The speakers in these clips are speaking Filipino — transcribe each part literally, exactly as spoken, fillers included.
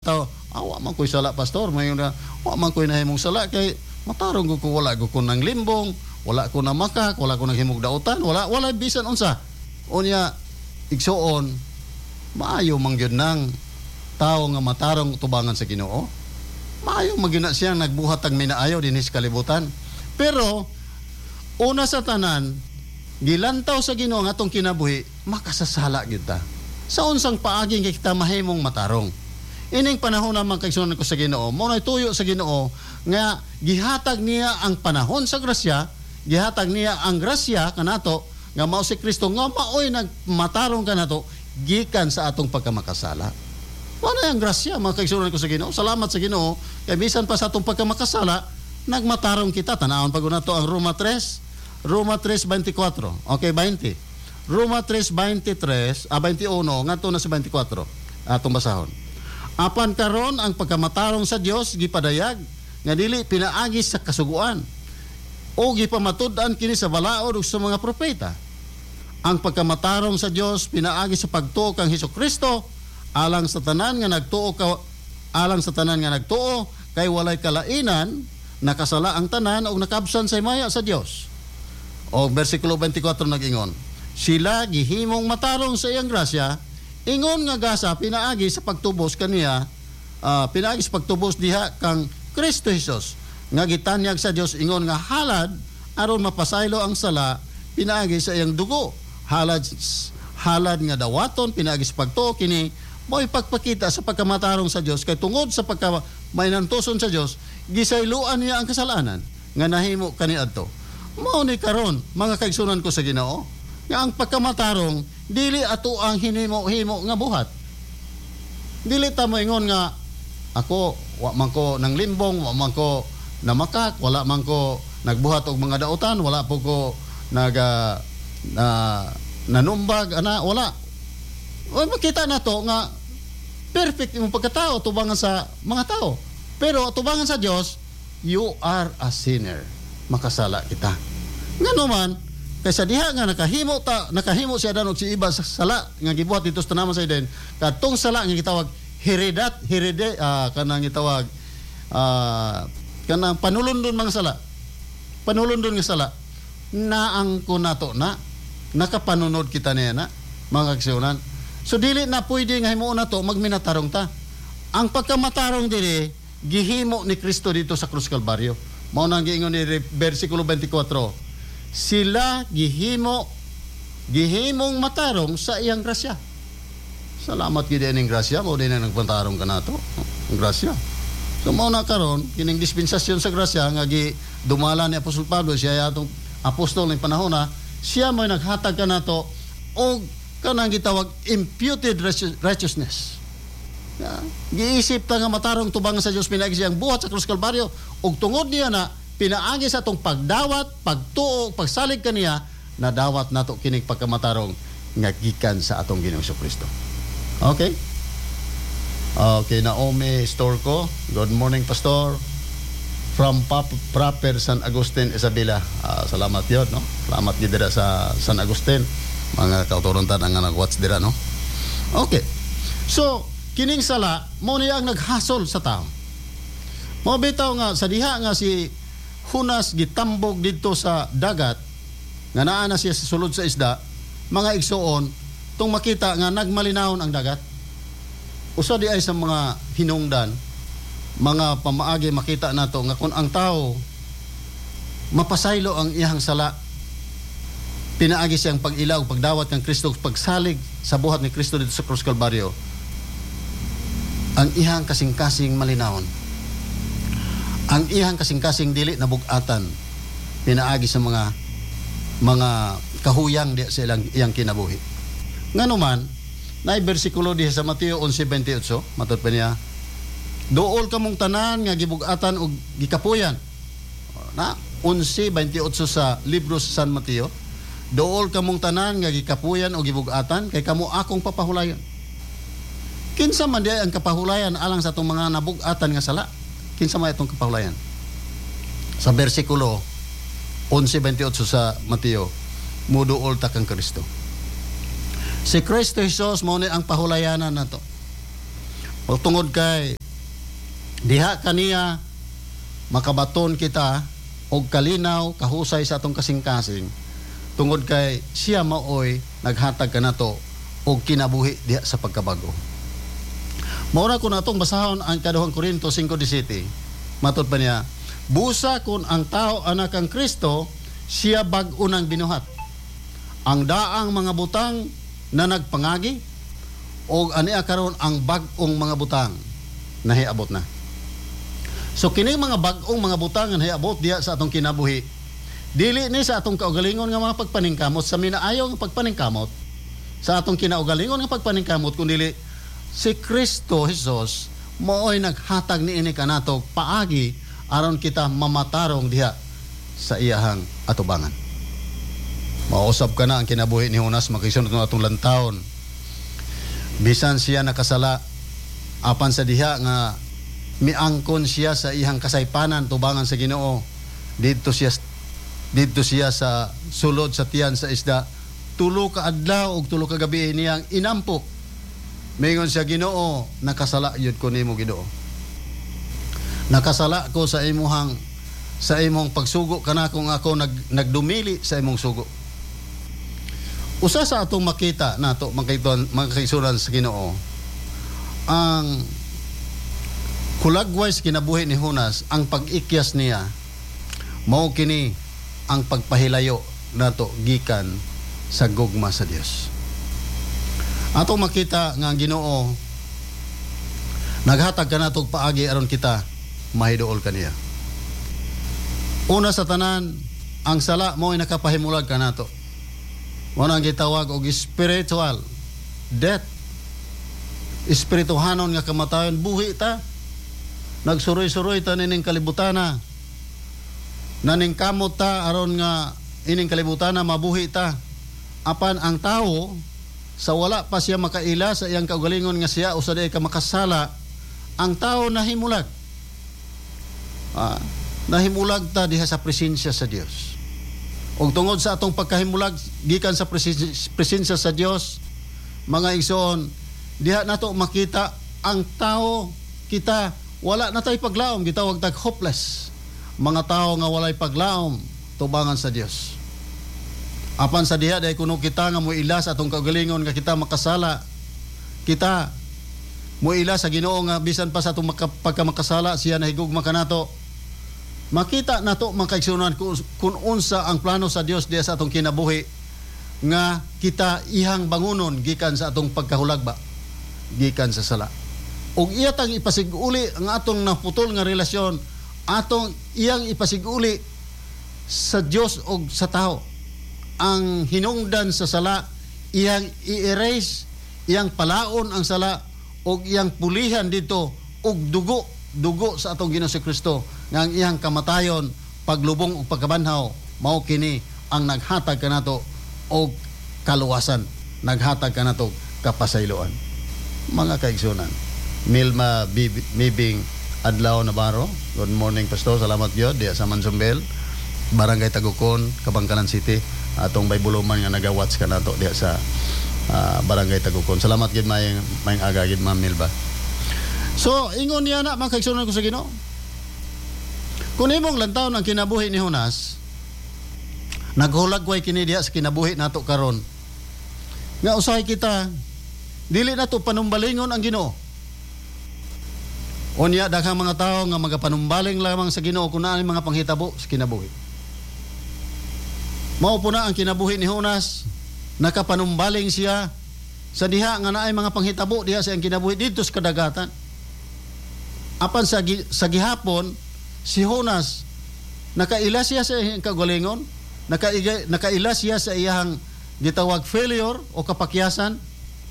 tao, awa man ko'y sala, pastor, may na, awa man ko'y nahimong sala, kay matarong ko wala ko ko ng limbong, wala ko na makak, wala ko naghimog dautan, wala, wala bisan unsa. Unya, igsoon, maayo mangyod ng tao nga matarong tubangan sa Ginoo. Maayo magyud na siya nagbuhat ang minaayo dinhi sa kalibutan. Pero, una sa tanan, gilantaw sa Ginoo nga atong kinabuhi, makasasala gyud ta. Sa unsang paaging kay kita mahimong matarong. Ining panahon naman kay sunan ko sa Ginoo, mo na tuyo sa Ginoo nga gihatag niya ang panahon sa grasya, gihatag niya ang grasya kanato nga mao si Kristo nga maoy nagmatarong kanato gikan sa atong pagkamakasala. Mo na ang grasya mga kaigsunan ko sa Ginoo. Salamat sa Ginoo kay bisan pa sa atong pagkamakasala nagmatarong kita. Tanawon pag nato ang Roma three, Roma three twenty-four. Okay, twenty. Roma three twenty-three, ah twenty-one ngadto na sa twenty-four. Atong basahon. Apan karon ang pagkamatarong sa Dios gipadayag nga dili pinaagi sa kasuguan o gipamatud-an kini sa balaod ug sa mga propeta. Ang pagkamatarong sa Dios pinaagi sa pagtuo kang Hesukristo alang sa tanan nga nagtuo ka alang sa tanan nga nagtuo kay walay kalainan nakasala ang tanan o nakabsan sa himaya sa Dios. O bersikulo twenty-four nag-ingon, sila gihimong matarong sa iyang grasya, ingon nga gasa pinaagi sa pagtubos kaniya, uh, pinaagi sa pagtubos diha kang Kristo Jesus, nga gitanyag sa Dios ingon nga halad aron mapasaylo ang sala, pinaagi sa iyang dugo. Halad halad nga dawaton pinaagi sa pagtuo kini mo'y pagpakita sa pagkamatarong sa Dios kay tungod sa pagka maynantuson sa Dios, gisayloan niya ang kasalanan nga nahimo kaniadto. Mao ni karon mga kaigsunan ko sa Ginoo nga ang pagkamatarong dili ato ang hinimo-himo nga buhat. Dili ta moingon nga ako wa man ko nang limbong, wa man ko namakak, wala man ko nagbuhat og mga dautan, wala po ko nag uh, na nanumbag ana, wala. O makita na to nga perfect yung pagkatao tubangan sa mga tao. Pero tubangan sa Dios, you are a sinner. Makasala kita. Ngano man kaysa diha nga nakahimo ta nakahimo siya danog si iba sa sala nga gibuhat dito sa tanaman sa Eden, kadtong sala nga gitawag heredat herede uh, kanang gitawag uh, kanang panulundon mga sala, panulundon nga sala na ang kunato na nakapanunod kita niya na mga kaigsunan. So dili na pwede nga himuon na to magminatarong ta. Ang pagkamatarong dili gihimo ni Kristo dito sa Krus Kalbaryo. Mao nang giingon ni bersikulo twenty-four, sila gihimo gihimong matarong sa iyang grasya. Salamat gid ining grasya, mao din ang nagpantarong kanato. Ang grasya. So mao na karon kining dispensasyon sa grasya nga gi dumala ni Apostol Pablo, siya atong apostol ng panahon na siya mo'y naghatag kanato og kanang gitawag imputed righteousness. Ya, giisip ta nga matarong tubangan sa Dios pinaagi siyang buhat sa Krus Kalbaryo ug tungod niya na pinaagi sa atong pagdawat, pagtuo, pagsalig kaniya, nadawat nato kining pagkamatarong nga gikan sa atong Ginoong Kristo. Okay? Okay, Naomi Storco. Good morning, Pastor. From Pap Proper San Agustin, Isabela. Uh, salamat yun, no? Salamat yun dira sa San Agustin. Mga kauturontan ang nag-watch dira, no? Okay. So, kining sala, mo niya ang naghasol sa tao. Mo bitaw nga, sa diha nga si Hunas gitambog dito sa dagat, nga naa na siya sa sulod sa isda, mga igsoon, tung makita nga nagmalinawon ang dagat. Usa di ay sa mga hinungdan, mga pamaagi makita nato nga kung ang tao mapasaylo ang iyang sala, pinaagi siyang pag-ilaw, pagdawat ng Kristo, pagsalig sa buhat ni Kristo dito sa Krus Kalbaryo, ang iyang kasing-kasing malinawon, ang iyang kasing-kasing dili na bugatan, pinaagi sa mga mga kahuyang di sa ilang iyang kinabuhi. Ngano man, naay bersikulo di sa Mateo eleven twenty-eight, matud pa niya, dool kamong tanan nga gibugatan og gikapuyan. Na eleven twenty-eight sa libro sa San Mateo, dool kamong tanan nga gikapuyan o gibugatan kay kamo akong papahulayon. Kinsa man di ang kapahulayan alang sa atong mga nabugatan nga sala? Kinsa man itong kapahulayan? Sa bersikulo eleven twenty-eight sa Mateo, muduol ta kang Kristo. Si Kristo Jesus mo ni ang pahulayanan nato. O tungod kay diha kaniya makabaton kita og kalinaw kahusay sa atong kasing-kasing tungod kay siya maoy naghatag kanato og kinabuhi diha sa pagkabago. Mao na kun atong basahon ang kaduhang Korinto five seventeen. Matud pa niya, busa kun ang tao anak kang Kristo, siya bag-o nang binuhat. Ang daang mga butang na nagpangagi o ania karon ang bag-ong mga butang nahiabot na. So kini mga bag-ong mga butang nga nahiabot diha sa atong kinabuhi, dili ni sa atong kaugalingon nga mga pagpaningkamot sa minaayo nga pagpaningkamot, sa atong kinaugalingon nga pagpaningkamot, kundi si Kristo Jesus mooy naghatag niini kanato paagi aron kita mamatarong diha sa iyahang atubangan. Mausab ka na ang kinabuhi ni Jonas makisunod ng atong lantawon. Bisan siya nakasala, apan sa diha nga miangkon siya sa ihang kasaypanan tubangan sa Ginoo, didto siya didto siya sa sulod sa tiyan sa isda, tulo ka adlaw ug tulo ka gabi niyang inampok. Mingon siya, Ginoo, nakasala yun ko nimo Ginoo. Nakasala ko sa imuhang sa imong pagsugo kanako nga ako nag, nagdumili sa imong sugo. Usa sa atong makita nato makaiton makasuran sa Ginoo ang kulagway sa kinabuhi ni Jonas, ang pag-ikyas niya mao kini ang pagpahilayo nato gikan sa gugma sa Dios. Ato makita nga ang Ginoo naghatag kanato og paagi aron kita mahiduol kaniya. Una sa tanan, ang sala mo ay nakapahimulag kanato. Mo nang gitawag og spiritual death. Espirituhanon nga kamatayon, buhi ta. Nagsuroy-suroy ta nining kalibutana. Naning kamot ta aron nga ining kalibutana mabuhi ta. Apan ang tao sa wala pa siya makaila sa iyang kaugalingon nga siya usa day ka makasala, ang tao nahimulag. Ah, nahimulag ta diha sa presensya sa Dios. Ug tungod sa atong pagkahimulag gikan sa presensya sa Dios, mga igsoon, diha nato makita ang tao kita wala na tay paglaom, gitawag tag hopeless. Mga tao nga walay paglaom tubangan sa Dios. Apan sa diha day kuno kita nga moila sa atong kaugalingon nga kita makasala, kita moila sa Ginoo nga bisan pa sa atong pagkamakasala siya nahigugma kanato. Makita nato makaigsunan kung, kung unsa ang plano sa Dios diha sa atong kinabuhi nga kita ihang bangunon gikan sa atong pagkahulagba gikan sa sala. Ug iya tang ipasiguli ang atong naputol nga relasyon, atong iyang ipasiguli sa Dios ug sa tao. Ang hinungdan sa sala, iyang i-erase, iyang palaon ang sala, o iyang pulihan dito, og dugo, dugo sa atong Ginoo si Kristo, nga ang iyang kamatayon, paglubong o pagkabanhaw, mao kini ang naghatag kanato og kaluwasan, naghatag kanato kapasayloan. Mga kaigsunan, Milma Mibing Adlaw Navarro, good morning Pastor, salamat gyud diya sa Mansumbel, Barangay Tagukon, Kabangkanan City. Atong Baybuloman nga naga-watch ka nato diha sa uh, Barangay Tagukon. Salamat gid mayang mayang aga gid Ma'am Milba. So ingon niya na mga kaigsunan ko sa Ginoo. Kung imong lantawon ang kinabuhi ni Jonas, naghulagway kini diha sa kinabuhi nato karon. Nga usahay kita dili nato panumbalingon ang Ginoo. Unya daghang mga tawo nga magapanumbaling lamang sa Ginoo kun naay mga panghitabo sa kinabuhi. Mao po na ang kinabuhi ni Jonas, nakapanumbaling siya sa diha nga naay mga panghitabo diha sa iyang kinabuhi dito sa kadagatan. Apan sa, sa gihapon, si Jonas, nakaila siya sa iyang kagalingon, nakaila, nakaila siya sa iyang gitawag failure o kapakyasan.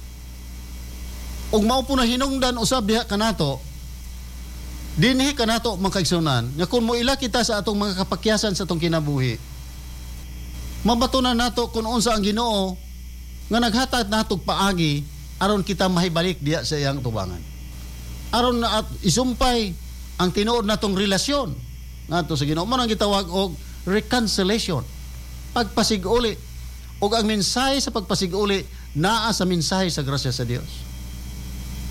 Ug mao po na hinungdan usab diha kanato, dinhi kanato mga kaigsunan, nga kung moila kita sa atong mga kapakyasan sa atong kinabuhi, mabatunan nato kung unsa ang Ginoo nga naghatag natog paagi aron kita mahibalik diya sa iyang tubangan. Aron na at isumpay ang tinuod natong relasyon nato sa Ginoo. Mo nang gitawag og reconciliation, pagpasiguli. Ug ang mensahe sa pagpasiguli naa sa mensahe sa grasya sa Dios.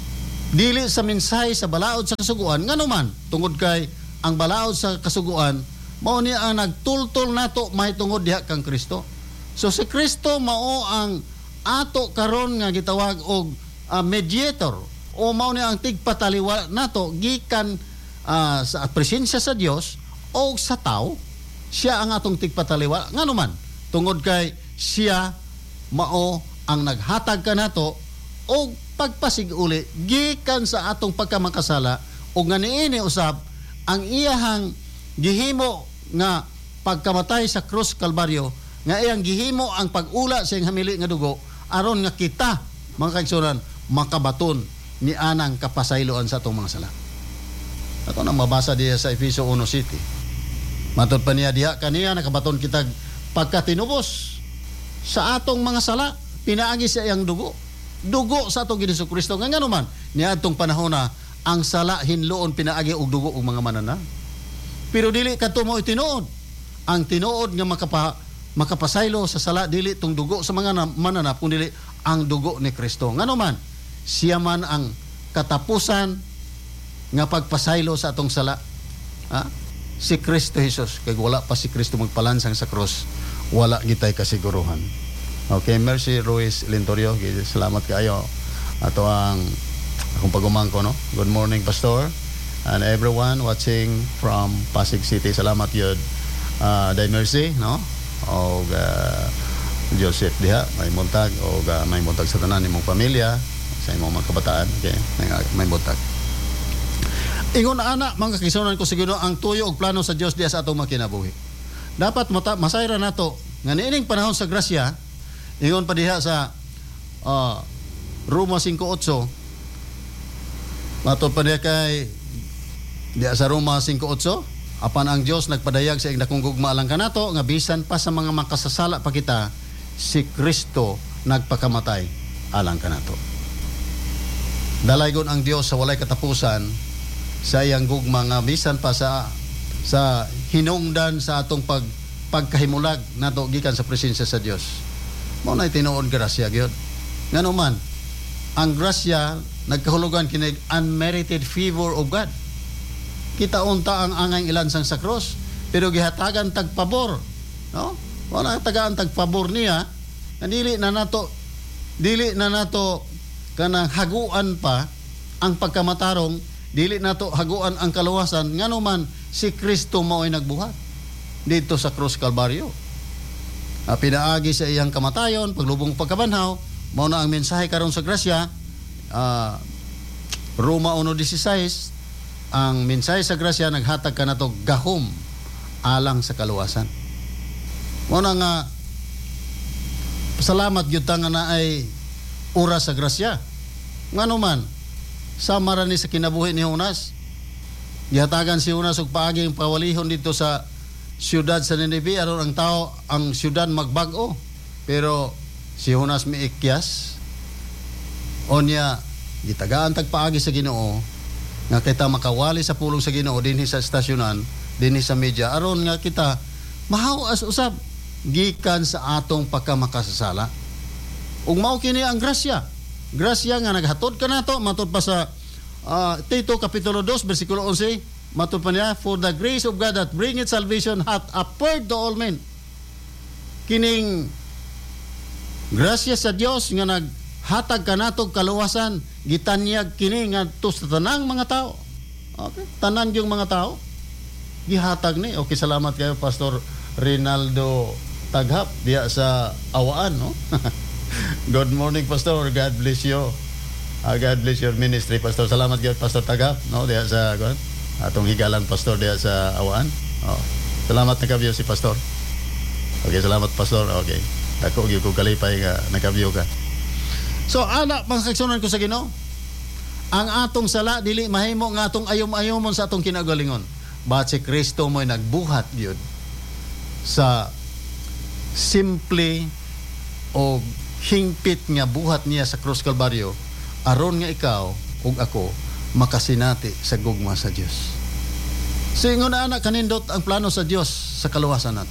dili sa mensahe sa balaod sa kasuguan nganuman tungod kay ang balaod sa kasuguan mao niya ang nagtultol nato mahitungod diha kang Kristo. So si Kristo mao ang ato karon nga gitawag og uh, mediator o mao niya ang tigpataliwa nato gikan uh, sa presensya sa Dios o sa tao. Siya ang atong tigpataliwa nganuman tungod kay siya mao ang naghatag kanato og pagpasiguli gikan sa atong pagkamakasala o nga niini usab ang iyahang gihimo nga pagkamatay sa krus Kalbaryo nga iyang gihimo ang pag-ula sa iyang hamili nga dugo aron nga kita mga kaigsunan makabaton ni anang kapasayloan sa atong mga sala. Ato nang mabasa diya sa Efeso one city. Matod pa niya diha kaniya nakabaton kita pagkatinubos sa atong mga sala pinaagi sa iyang dugo. Dugo sa atong Ginoong Kristo nga nganuman niadtong panahon na ang sala hinloon pinaagi og dugo og mga manana. Pero dili kadto mo itinuod. Ang tinuod nga makapa makapasaylo sa sala dili tong dugo sa mga mananap kundi dili ang dugo ni Kristo. Nganuman siya man ang katapusan nga pagpasaylo sa atong sala. Ha? Si Kristo Jesus kay wala pa si Kristo magpalansang sa cross wala gitay kasiguruhan. Okay, Mercy Ruiz Lintorio, salamat kayo ato ang akong pagumangko no. Good morning Pastor and everyone watching from Pasig City. Salamat yun uh, Day Mercy no o uh, Joseph diha may muntag o uh, may muntag sa tanan nimong pamilya sa imong mga kabataan. Okay, may, may muntag. Ingon ana mga kisunan ko siguro ang tuyo og plano sa Dios diha sa atong makinabuhi. Dapat mata, masayra nato nga niining panahon sa grasya. Ingon pa diha sa uh, Roma five eight. Matod pa diha kay diha sa Roma five eight, apan ang Dios nagpadayag sa iyang dakong gugma alang kanato nga bisan pa sa mga makasasala pa kita si Kristo nagpakamatay alang kanato. Dalaygon ang Dios sa walay katapusan sa iyang gugma nga bisan pa sa sa hinungdan sa atong pag pagkahimulag nato gikan sa presensya sa Dios. Mao na tinuod grasya gyud. Nganuman ang grasya nagkahulugan kini unmerited favor of God. Kita unta ang angay ilansang sa cross pero gihatagan tag pabor, no? Wala tagaan tag pabor niya. Dili na nato dili na nato kanang haguan pa ang pagkamatarong, dili nato haguan ang kaluwasan nganuman si Kristo mao'y nagbuhat dito sa krus Kalbaryo. Uh, pinaagi sa iyang kamatayon, paglubong pagkabanhaw, mao na ang mensahe karon sa grasya. Uh, Roma one sixteen, ang mensahe sa grasya naghatag kanato gahom alang sa kaluwasan. Mao na nga salamat gyud ta nga naay oras sa grasya. Nganuman sama ra ni sa kinabuhi ni Jonas. Gihatagan si Jonas og paaging pawalihon dito sa siyudad sa Nineveh aron ang tao ang siyudad magbag-o. Pero si Jonas miikyas onya gitagaan tagpaagi sa Ginoo nga kita makawali sa pulong sa Ginoo dinhi sa estasyonan dinhi sa media aron nga kita mahawas usab gikan sa atong pagkamakasasala. Ug mao kini ang grasya. Grasya nga naghatod kanato matud pa sa uh, Tito kapitulo two bersikulo eleven. Matod pa niya, for the grace of God that bringeth salvation hath appeared to all men. Kining grasya sa Dios nga naghatag kanatog kaluwasan, gitanyag kini ngadto sa tanang mga tao. Okay, tanan yung mga tao gihatag ni. Okay, salamat kayo Pastor Rinaldo Taghap diya sa Awaan, no? Good morning Pastor, God bless you. Uh, God bless your ministry Pastor. Salamat kayo Pastor Taghap, no? Diya sa God. Atong higalang pastor diya sa Awaan. Oh. Salamat nakabyo si pastor. Okay, salamat pastor. Okay. Dako gyud ko kalipay nga nakabyo ka. So ana mga kaigsunan ko sa Ginoo, ang atong sala dili mahimo nga atong ayom-ayomon sa atong kinagalingon. But si Kristo mo'y nagbuhat gyud sa simple o hingpit nga buhat niya sa krus Kalbaryo aron nga ikaw ug ako makasinati sa gugma sa Dios. So ingon na anak kanindot ang plano sa Dios sa kaluwasan nato.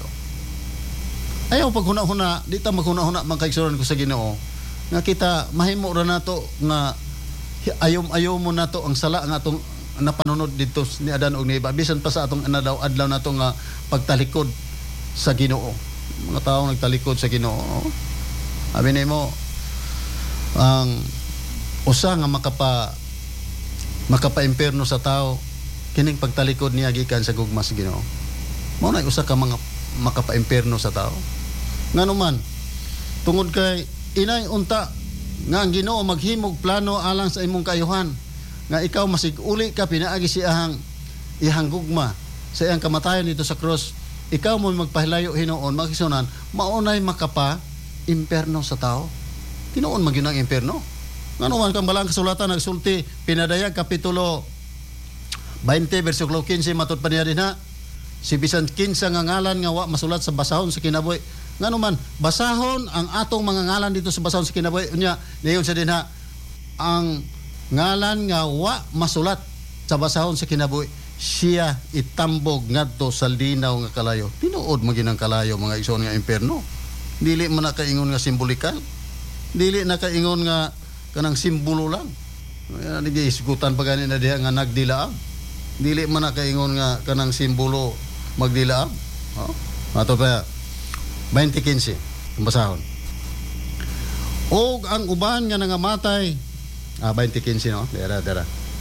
Ayaw paghuna-huna, di ta maghuna-huna mga kaigsunan ko sa Ginoo nga kita mahimo ra nato nga ayom-ayom mo na to ang sala nga atong napanunod dito ni Adan og ni Eva bisan pa sa atong anadaw adlaw nato nga pagtalikod sa Ginoo. Mga tawo nagtalikod sa Ginoo. Abi nimo ang usa nga makapa makapa-imperno sa tao kining pagtalikod niya gikan sa gugma sa Ginoo. Mao na usa ka mga makapa-imperno sa tao. Nganuman tungod kay inay unta nga ang Ginoo maghimog plano alang sa imong kaayuhan nga ikaw masig-uli ka pinaagi si ahang ihang gugma sa iyang kamatayon dito sa cross, ikaw mo magpahilayo hinuon magisunan maunay makapa imperno sa tao. Tinuon magyud ang imperno. Nganuman kang balang kasulatan nagsulti pinadayag kapitulo twenty bersikulo fifteen matud pa niya dinha si bisan kinsa nga ngalan nga wa masulat sa basahon sa kinabuhi. Nganuman basahon ang atong mga ngalan dito sa basahon sa kinabuhi unya niyon sa dinha ang ngalan nga wa masulat sa basahon sa kinabuhi siya itambog ngadto sa linaw nga kalayo. Tinuod mo ginang kalayo mga igsoon nga imperno. Dili man na kaingon nga simbolikal. Dili na kaingon nga kanang simbolo lang. Ayan nagiisgutan pa gani na diha nga nagdilaab. Dili man na kaingon nga kanang simbolo magdilaab. Oh, ato pa twenty fifteen ang basahon. Og ang uban nga nangamatay ah twenty fifteen no dera dera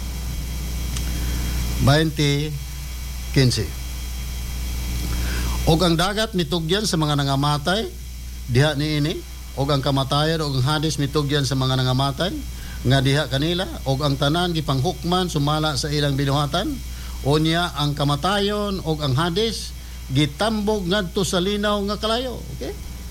twenty fifteen og ang dagat mitugyan sa mga nangamatay diha niini og ang kamatayon og ang Hades mitugyan sa mga nangamatay nga diha kanila og ang tanan gipanghukman sumala sa ilang binuhatan unya ang kamatayon og ang Hades gitambog ngadto sa linaw nga kalayo. Okay?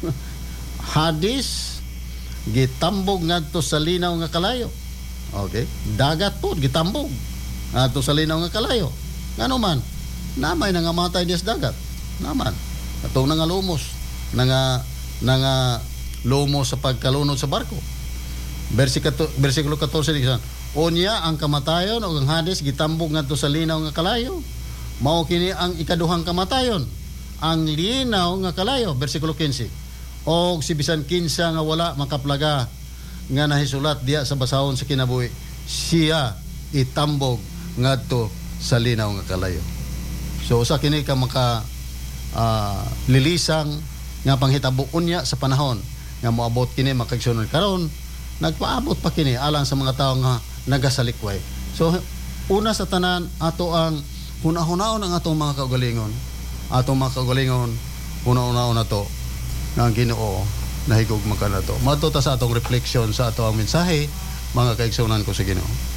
Hades gitambog ngadto sa linaw nga kalayo. Okay? Dagat po gitambog ngadto sa linaw nga kalayo. Ngano man namay nangamatay dias dagat. Naman atong nangalumos nanga nanga lumos sa pagkalunod sa barko. Bersikulo bersikulo fourteen diyan. Unya ang kamatayon o ang Hades gitambog ngadto sa linaw nga kalayo. Mao kini ang ikaduhang kamatayon, ang linaw nga kalayo, bersikulo fifteen. Og si bisan kinsa nga wala makaplaga nga nahisulat diya sa basahon sa kinabuhi, siya itambog ngadto sa linaw nga kalayo. So usa kini ka maka uh, lilisang nga panghitabuon niya sa panahon nga moabot kini makagsunod karon, nagpaabot pa kini alang sa mga tawo nga nagasalikway. So una sa tanan ato ang hunahunahon ang atong mga kaugalingon. Atong mga kaugalingon, hunahunahon na to na ang Ginoo nahigugma ka na to. Mato ta sa atong refleksyon sa ato ang mensahe, mga kaigsunan ko sa Ginoo.